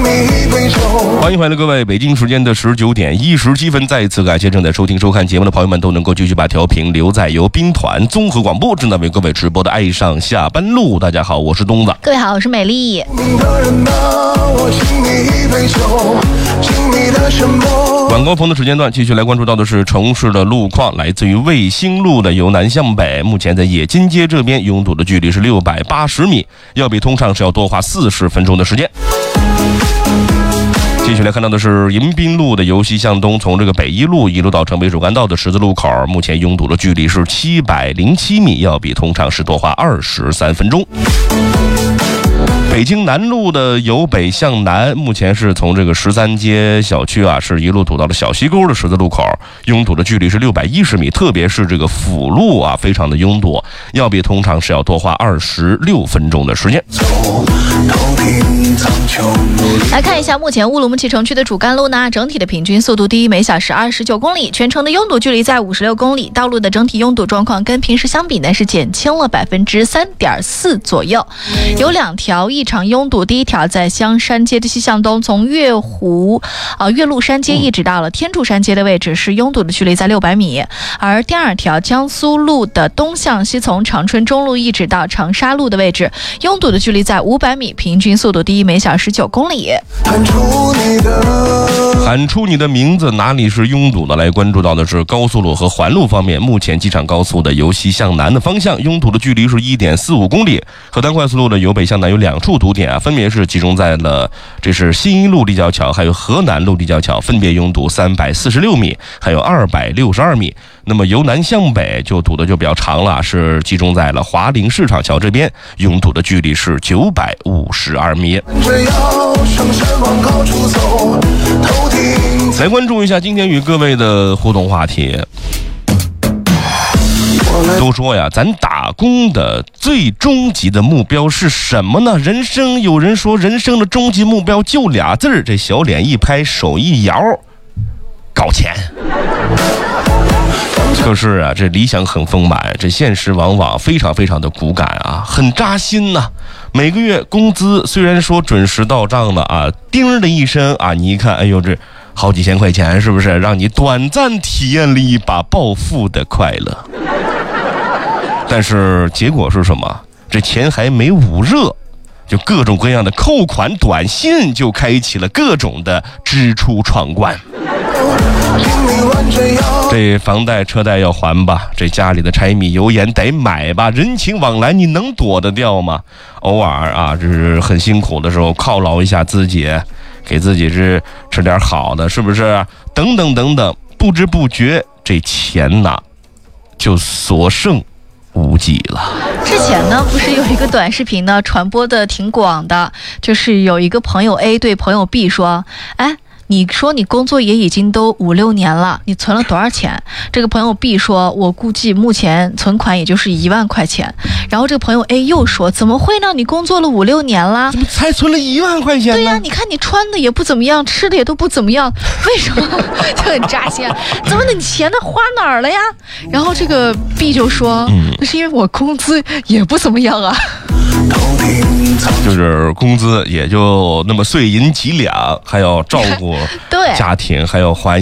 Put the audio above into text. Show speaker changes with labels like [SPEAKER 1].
[SPEAKER 1] 欢迎回来各位，北京时间的19点17分，再一次感谢正在收听收看节目的朋友们，都能够继续把调频留在由兵团综合广播正在为各位直播的爱上下班路。大家好，我是东子。
[SPEAKER 2] 各位好，我是美丽。
[SPEAKER 1] 晚高峰的时间段，继续来关注到的是城市的路况，来自于卫星路的由南向北，目前在冶金街这边拥堵的距离是680米，要比通畅是要多花40分钟的时间。继续来看到的是迎宾路的由西向东，从这个北一路一路到城北主干道的十字路口，目前拥堵的距离是707米，要比通畅是多花23分钟。北京南路的由北向南，目前是从这个13街小区是一路堵到了小西沟的十字路口，拥堵的距离是610米，特别是这个辅路非常的拥堵，要比通常是要多花26分钟的时间。
[SPEAKER 2] 来看一下目前乌鲁木齐城区的主干路呢，整体的平均速度低于每小时29公里，全程的拥堵距离在56公里，道路的整体拥堵状况跟平时相比呢是减轻了3.4%左右。有两条异常拥堵，第一条在香山街的西向东，从月鹿山街一直到了天柱山街的位置是拥堵的距离在600米，而第二条江苏路的东向西，从长春中路一直到长沙路的位置，拥堵的距离在500米，平均速度低于每小时9公里。
[SPEAKER 1] 喊出你的名字，哪里是拥堵的？来关注到的是高速路和环路方面，目前机场高速的由西向南的方向拥堵的距离是1.45公里，河南快速路的由北向南有2处堵点分别是集中在了这是新一路立交桥还有河南路立交桥，分别拥堵346米还有262米。那么由南向北就堵的就比较长了，是集中在了华林市场桥这边，拥堵的距离是952米。来关注一下今天与各位的互动话题。都说呀，咱打工的最终极的目标是什么呢？有人说人生的终极目标就俩字儿，这小脸一拍，手一摇，搞钱。可是这理想很丰满，这现实往往非常非常的骨感很扎心呐。每个月工资虽然说准时到账了叮的一声你一看，哎呦，这好几千块钱，是不是让你短暂体验了一把暴富的快乐？但是结果是什么？这钱还没捂热，就各种各样的扣款短信就开启了各种的支出闯关。这房贷车贷要还吧，这家里的柴米油盐得买吧，人情往来你能躲得掉吗？偶尔这是很辛苦的时候犒劳一下自己，给自己吃点好的，是不是？等等等等，不知不觉这钱就所剩无几了。
[SPEAKER 2] 之前呢，不是有一个短视频呢传播的挺广的，就是有一个朋友 A 对朋友 B 说，你说你工作也已经都5-6年了，你存了多少钱？这个朋友 B 说，我估计目前存款也就是1万块钱。然后这个朋友 A 又说，怎么会呢？你工作了5-6年了，
[SPEAKER 1] 怎么才存了1万块钱呢？
[SPEAKER 2] 对呀，你看你穿的也不怎么样，吃的也都不怎么样，为什么？就很扎心。怎么你钱都花哪儿了呀？然后这个 B 就说，那是因为我工资也不怎么样
[SPEAKER 1] 就是工资也就那么碎银几两，还要照顾家庭，还要还